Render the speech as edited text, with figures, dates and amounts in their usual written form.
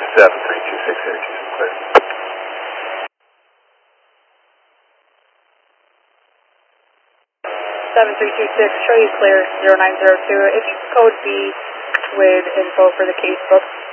7326 Energy clear. 7326, show you clear 0902. If you code B with info for the case book.